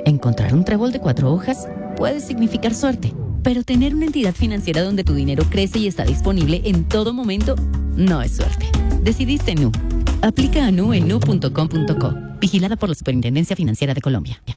Encontrar un trébol de 4 hojas puede significar suerte, pero tener una entidad financiera donde tu dinero crece y está disponible en todo momento no es suerte. Decidiste Nu. Aplica a Nu en nu.com.co. Vigilada por la Superintendencia Financiera de Colombia.